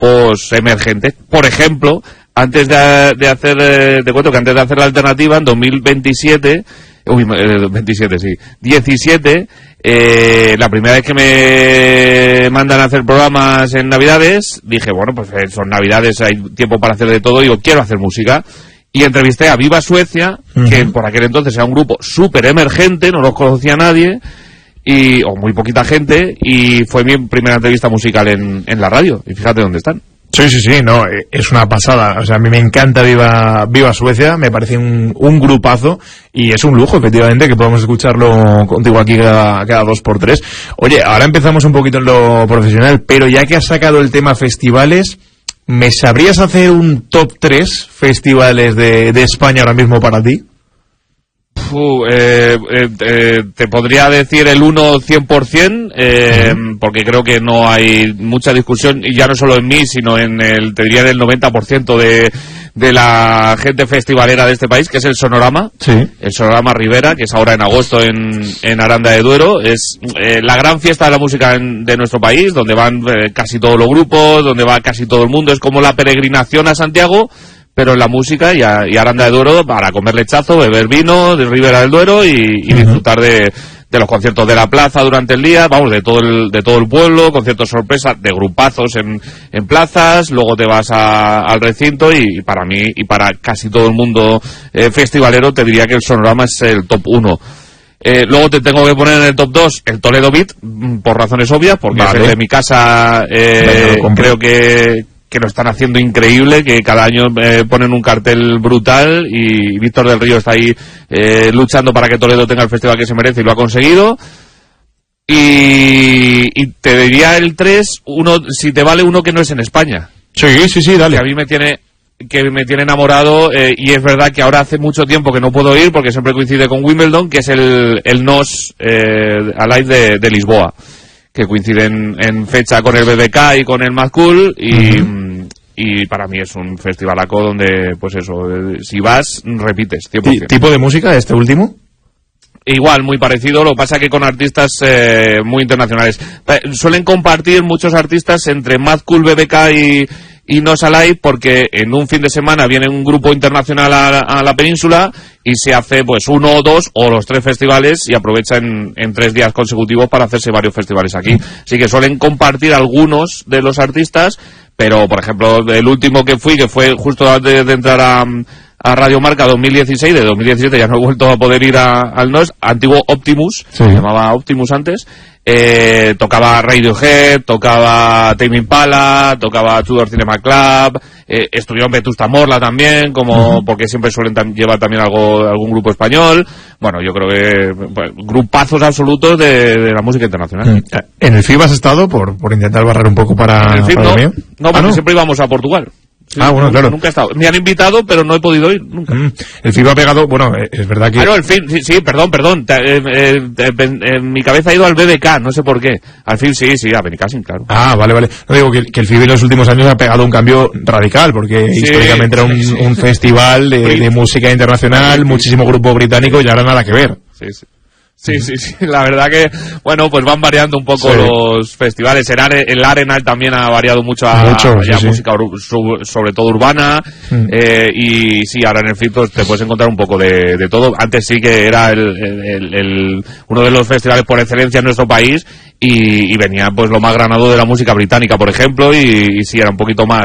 grupos emergentes. Por ejemplo, antes de hacer, te cuento que antes de hacer la alternativa, en 2027, 17, la primera vez que me mandan a hacer programas en Navidades, dije, bueno, pues son Navidades, hay tiempo para hacer de todo, digo, quiero hacer música. Y entrevisté a Viva Suecia, que por aquel entonces era un grupo súper emergente, no los conocía nadie, o muy poquita gente, y fue mi primera entrevista musical en la radio, y fíjate dónde están. Sí, no, es una pasada. O sea, a mí me encanta Viva Suecia, me parece un grupazo y es un lujo, efectivamente, que podamos escucharlo contigo aquí cada 2x3. Oye, ahora empezamos un poquito en lo profesional, pero ya que has sacado el tema festivales, ¿me sabrías hacer un top 3 festivales de España ahora mismo para ti? Te podría decir el 100%, porque creo que no hay mucha discusión, y ya no solo en mí, sino te diría en el 90% de la gente festivalera de este país, que es el Sonorama. Sí. El Sonorama Rivera, que es ahora en agosto en Aranda de Duero. Es la gran fiesta de la música de nuestro país, donde van casi todos los grupos, donde va casi todo el mundo. Es como la peregrinación a Santiago, pero en la música, y Aranda de Duero para comer lechazo, beber vino de Ribera del Duero y disfrutar de los conciertos de la plaza durante el día, vamos, de todo el pueblo, conciertos sorpresa de grupazos en plazas, luego te vas al recinto, y para mí y para casi todo el mundo festivalero te diría que el Sonorama es el top 1. Luego te tengo que poner en el top 2 el Toledo Beat, por razones obvias, porque es el de mi casa. Creo que lo están haciendo increíble, que cada año ponen un cartel brutal, y Víctor del Río está ahí luchando para que Toledo tenga el festival que se merece, y lo ha conseguido. Y te diría el 3, si te vale, uno que no es en España. Sí, dale. Que a mí me tiene enamorado, y es verdad que ahora hace mucho tiempo que no puedo ir, porque siempre coincide con Wimbledon, que es el NOS Alive de Lisboa, que coinciden en fecha con el BBK y con el Mad Cool, y para mí es un festivalaco donde, pues eso, si vas, repites, 100%. ¿Tipo de música este último? Igual, muy parecido, lo que pasa que con artistas muy internacionales. Suelen compartir muchos artistas entre Mad Cool, BBK y Nos Alive, porque en un fin de semana viene un grupo internacional a la península, y se hace pues 1 o 2 o los 3 festivales, y aprovechan en 3 días consecutivos para hacerse varios festivales aquí. Así que suelen compartir algunos de los artistas, pero por ejemplo el último que fue justo antes de entrar a Radio Marca 2016, de 2017 ya no he vuelto a poder ir al NOS, antiguo Optimus, se llamaba Optimus antes. Tocaba Radiohead, tocaba Tame Impala, tocaba Tudor Cinema Club, estuvieron Vetusta Morla también, porque siempre suelen llevar también algún grupo español. Bueno, yo creo que grupazos absolutos de la música internacional. ¿En el FIB has estado por intentar barrer un poco para el FIB? No, porque siempre íbamos a Portugal. Sí, bueno, claro. Nunca he estado. Me han invitado, pero no he podido ir, nunca. El FIB ha pegado, bueno, es verdad que... Claro, el FIB, sí, perdón. En mi cabeza ha ido al BBK, no sé por qué. Al FIB sí, a Benicassim, claro. Vale. No digo que el FIB en los últimos años ha pegado un cambio radical, porque históricamente era un festival de música internacional, muchísimo grupo británico, y ahora nada que ver. Sí, la verdad que, bueno, pues van variando un poco los festivales. El Arenal también ha variado mucho música sobre todo urbana, y sí, ahora en el FIB te puedes encontrar un poco de todo. Antes sí que era uno de los festivales por excelencia en nuestro país, y venía pues lo más granado de la música británica, por ejemplo, y sí, era un poquito más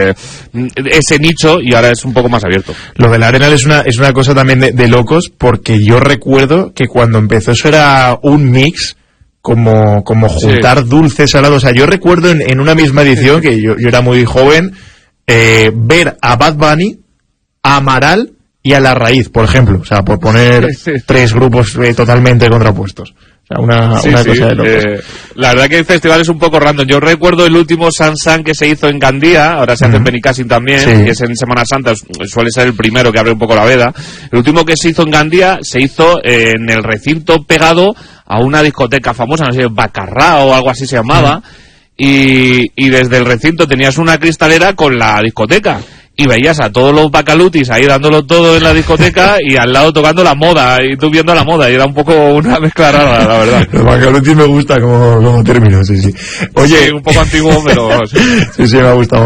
ese nicho, y ahora es un poco más abierto. Lo del Arenal es una cosa también de locos, porque yo recuerdo que cuando empezó eso era un mix como juntar dulces, salados. O sea, yo recuerdo en una misma edición, que yo era muy joven, ver a Bad Bunny, a Amaral y a La Raíz, por ejemplo. O sea, por poner 3 grupos totalmente contrapuestos. O sea, una cosa de locos. La verdad que el festival es un poco random. Yo recuerdo el último Sansan que se hizo en Gandía, ahora se hace en Benicassim también, que es en Semana Santa, suele ser el primero que abre un poco la veda. El último que se hizo en Gandía se hizo en el recinto pegado a una discoteca famosa, no sé, Bacarrá o algo así se llamaba, y desde el recinto tenías una cristalera con la discoteca. y veías a todos los bacalutis ahí dándolo todo en la discoteca y al lado tocando la moda y tú viendo la moda y era un poco una mezcla rara, la verdad. Los bacalutis me gusta como término, sí. Oye, sí, un poco antiguo, pero sí, me ha gustado.